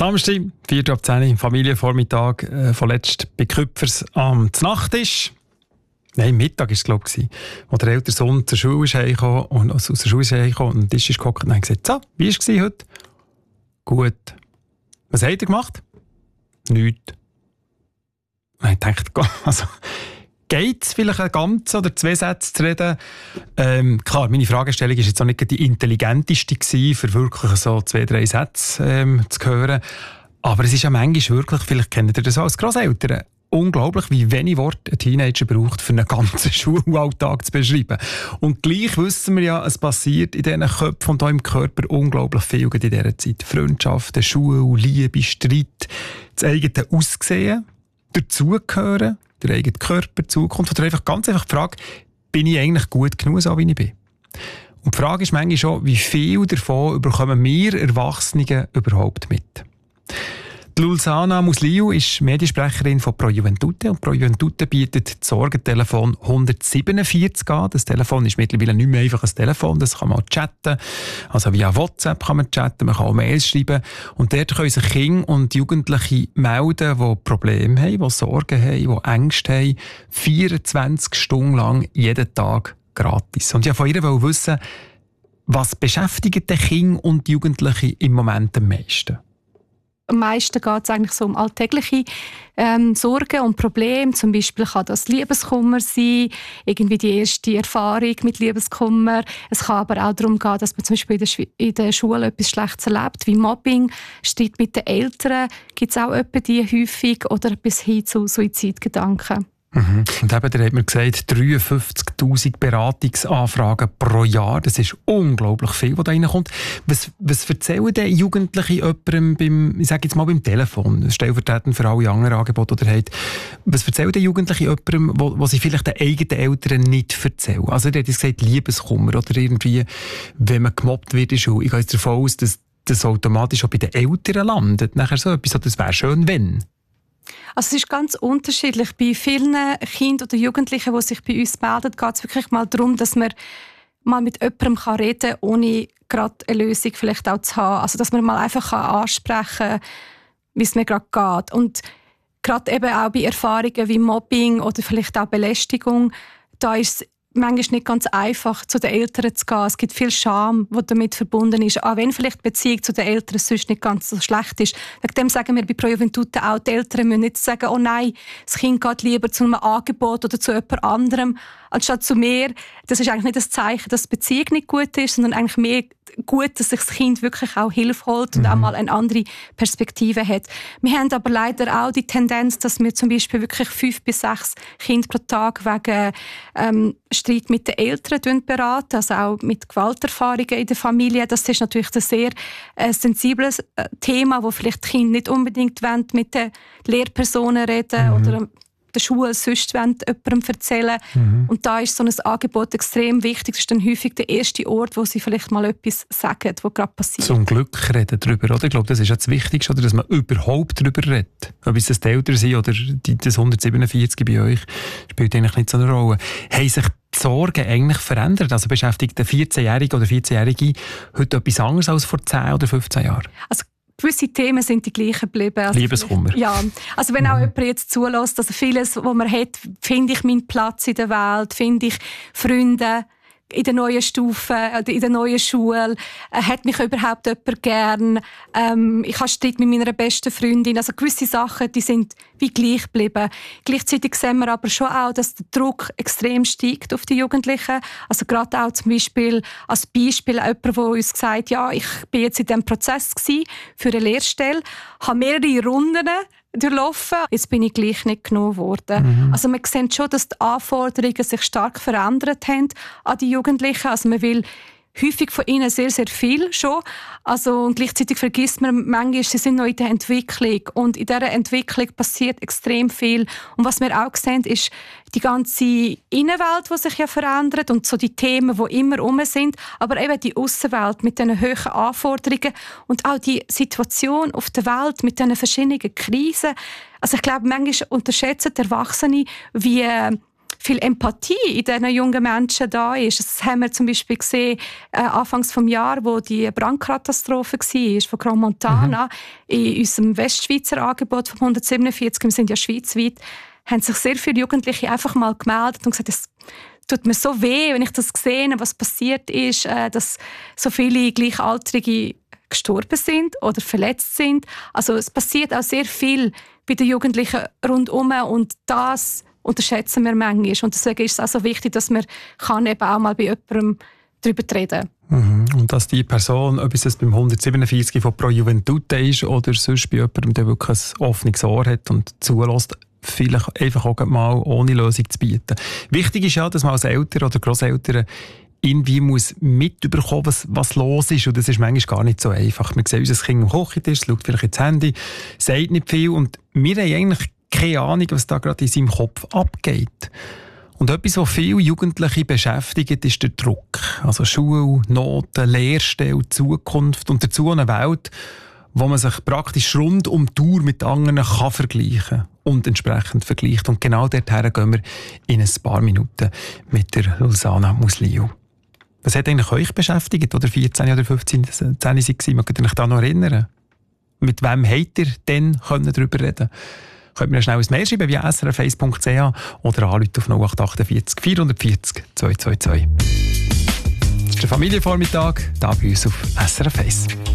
Samstag, 4 ab 10 Familienvormittag, vorletzt bei Küpfers am Nachttisch. Nein, Mittag war es, glaube ich, wo der ältere Sohn zur Schule ist heimgekommen und aus der Schule ist heimgekommen und am Tisch ist gehockt und hat gesagt, so, wie war es heute? Gut. Was habt ihr gemacht? Nichts. Und ich dachte, also, geht es vielleicht ein ganz oder 2 Sätze zu reden? Klar, meine Fragestellung war jetzt auch nicht die intelligenteste gewesen, für wirklich so 2, 3 Sätze zu hören. Aber es ist ja manchmal wirklich, vielleicht kennt ihr das auch als Grosseltern, unglaublich, wie wenig Worte ein Teenager braucht, für einen ganzen Schulalltag zu beschreiben. Und gleich wissen wir ja, es passiert in diesen Köpfen und auch im Körper unglaublich viel in dieser Zeit. Freundschaften, Schule, Liebe, Streit, das eigene Aussehen, dazugehören, der eigene Körper, Zukunft, oder einfach ganz einfach die Frage, bin ich eigentlich gut genug, so wie ich bin? Und die Frage ist manchmal schon, wie viel davon bekommen wir Erwachsene überhaupt mit? Die Lulzana Musliu ist Mediensprecherin von Pro Juventute und Pro Juventute bietet das Sorgentelefon 147 an. Das Telefon ist mittlerweile nicht mehr einfach ein Telefon, das kann man auch chatten. Also via WhatsApp kann man chatten, man kann auch Mails schreiben. Und dort können sich Kinder und Jugendliche melden, die Probleme haben, die Sorgen haben, die Ängste haben, 24 Stunden lang, jeden Tag gratis. Und ich wollte von ihr wissen, was beschäftigt die Kinder und Jugendliche im Moment am meisten? Am meisten geht es eigentlich so um alltägliche Sorgen und Probleme. Zum Beispiel kann das Liebeskummer sein, irgendwie die erste Erfahrung mit Liebeskummer. Es kann aber auch darum gehen, dass man zum Beispiel in der Schule etwas Schlechtes erlebt, wie Mobbing, Streit mit den Eltern, gibt es auch etwa die häufig, oder bis hin zu Suizidgedanken. Mhm. Und eben, da hat man gesagt, 53'000 Beratungsanfragen pro Jahr. Das ist unglaublich viel, was da reinkommt. Was erzählen denn Jugendliche jemandem beim Telefon, stellvertretend für alle anderen Angebote, die ihr habt, was erzählen denn Jugendliche jemandem, wo sie vielleicht den eigenen Eltern nicht erzählen? Also, ihr habt gesagt, Liebeskummer oder irgendwie, wenn man gemobbt wird in der Schule. Ich gehe jetzt davon aus, dass das automatisch auch bei den Eltern landet. Nachher so etwas, das wäre schön, wenn. Also es ist ganz unterschiedlich. Bei vielen Kindern oder Jugendlichen, die sich bei uns melden, geht es wirklich mal darum, dass man mal mit jemandem reden kann, ohne gerade eine Lösung vielleicht auch zu haben. Also dass man mal einfach ansprechen kann, wie es mir gerade geht. Und gerade eben auch bei Erfahrungen wie Mobbing oder vielleicht auch Belästigung, da ist es manchmal nicht ganz einfach, zu den Eltern zu gehen. Es gibt viel Scham, die damit verbunden ist. Auch wenn vielleicht die Beziehung zu den Eltern sonst nicht ganz so schlecht ist. Wegen dem sagen wir bei Pro Juventute auch, die Eltern müssen nicht sagen, oh nein, das Kind geht lieber zu einem Angebot oder zu jemand anderem, anstatt zu mir. Das ist eigentlich nicht das Zeichen, dass die Beziehung nicht gut ist, sondern eigentlich mehr gut, dass sich das Kind wirklich auch Hilfe holt und auch mal eine andere Perspektive hat. Wir haben aber leider auch die Tendenz, dass wir zum Beispiel wirklich 5 bis 6 Kinder pro Tag wegen Streit mit den Eltern beraten, also auch mit Gewalterfahrungen in der Familie. Das ist natürlich ein sehr sensibles Thema, wo vielleicht die Kinder nicht unbedingt mit den Lehrpersonen reden oder der Schule sonst jemandem erzählen. Und da ist so ein Angebot extrem wichtig. Das ist dann häufig der erste Ort, wo sie vielleicht mal etwas sagen, was gerade passiert. Zum Glück reden darüber, oder? Ich glaube, das ist ja das Wichtigste, oder? Dass man überhaupt darüber redet. Ob es die Eltern sind oder das 147 bei euch, spielt eigentlich nicht so eine Rolle. Haben sich die Sorgen eigentlich verändert? Also beschäftigt der 14-Jährige oder 14-Jährige heute etwas anderes als vor 10 oder 15 Jahren? Also gewisse Themen sind die gleichen geblieben. Also Liebeskummer. Ja, also wenn auch jemand jetzt zulässt, also vieles, was man hat, finde ich meinen Platz in der Welt, finde ich Freunde in der neuen Stufe, in der neuen Schule, hat mich überhaupt jemand gern, ich habe Streit mit meiner besten Freundin, also gewisse Sachen, die sind wie gleich geblieben. Gleichzeitig sehen wir aber schon auch, dass der Druck extrem steigt auf die Jugendlichen, also gerade auch zum Beispiel als Beispiel jemand, der uns gesagt hat, ja, ich bin jetzt in diesem Prozess gewesen für eine Lehrstelle, habe mehrere Runden durchlaufen. Jetzt bin ich gleich nicht genommen worden. Also man sieht schon, dass die Anforderungen sich stark verändert haben an die Jugendlichen. Also man will häufig von ihnen sehr, sehr viel schon. Also, und gleichzeitig vergisst man manchmal, sie sind noch in der Entwicklung. Und in dieser Entwicklung passiert extrem viel. Und was wir auch sehen, ist die ganze Innenwelt, die sich ja verändert und so die Themen, die immer sind. Aber eben die Aussenwelt mit diesen hohen Anforderungen und auch die Situation auf der Welt mit diesen verschiedenen Krisen. Also ich glaube, manchmal unterschätzen die Erwachsene, wie viel Empathie in diesen jungen Menschen da ist. Das haben wir zum Beispiel gesehen, anfangs des Jahres, wo die Brandkatastrophe war, von Grand Montana, in unserem Westschweizer Angebot von 147, wir sind ja schweizweit, haben sich sehr viele Jugendliche einfach mal gemeldet und gesagt, es tut mir so weh, wenn ich das sehe, was passiert ist, dass so viele Gleichaltrige gestorben sind oder verletzt sind. Also es passiert auch sehr viel bei den Jugendlichen rundherum und das unterschätzen wir manchmal. Und deswegen ist es auch so wichtig, dass man eben auch mal bei jemandem darüber reden kann. Und dass die Person, ob es beim 147 von Pro Juventute ist oder sonst bei jemandem, der wirklich ein offenes Ohr hat und zulässt, vielleicht einfach auch mal ohne Lösung zu bieten. Wichtig ist ja, dass man als Eltern oder Grosseltern irgendwie muss mitbekommen, was los ist. Und das ist manchmal gar nicht so einfach. Wir sehen unser Kind am Kochentisch, schaut vielleicht ins Handy, sagt nicht viel und wir haben eigentlich keine Ahnung, was da gerade in seinem Kopf abgeht. Und etwas, was viele Jugendliche beschäftigt, ist der Druck. Also Schule, Noten, Lehrstelle, Zukunft und dazu eine Welt, wo man sich praktisch rund um die Uhr mit anderen kann vergleichen und entsprechend vergleicht. Und genau dorthin gehen wir in ein paar Minuten mit der Luzana Musliu. Was hat eigentlich euch beschäftigt, oder 14 oder 15 waren? Mögt ihr euch da noch erinnern? Mit wem habt ihr denn darüber reden? Könnt ihr mir schnell ein Mail schreiben via srf1.ch oder anrufen auf 0848 440 222. Das ist der Familienvormittag, hier bei uns auf SRF 1.